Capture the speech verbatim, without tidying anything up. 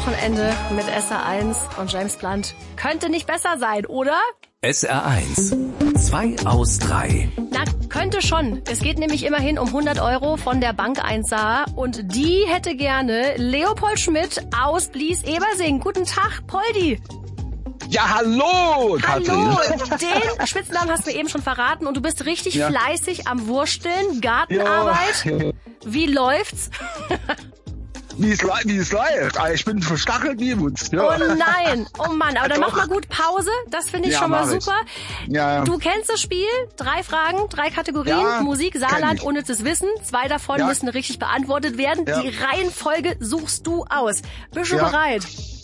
Wochenende mit S R eins und James Blunt. Könnte nicht besser sein, oder? S R eins. Zwei aus drei. Na, könnte schon. Es geht nämlich immerhin um hundert Euro von der Bank eins A und die hätte gerne Leopold Schmidt aus Blies-Ebersing. Guten Tag, Poldi. Ja, hallo, Katrin. Hallo, den Spitznamen hast du mir eben schon verraten und du bist richtig ja. fleißig am Wursteln, Gartenarbeit. Ja. Wie läuft's? Wie es, wie es läuft. Ich bin verstachelt wie Wutz. Ja. Oh nein, oh Mann, aber dann mach mal gut Pause, das finde ich ja, schon mal ich. super. Ja, ja. Du kennst das Spiel, drei Fragen, drei Kategorien, Ja, Musik, Saarland, unnützes Wissen. Zwei davon ja. müssen richtig beantwortet werden. Ja. Die Reihenfolge suchst du aus. Bist du Ja. bereit?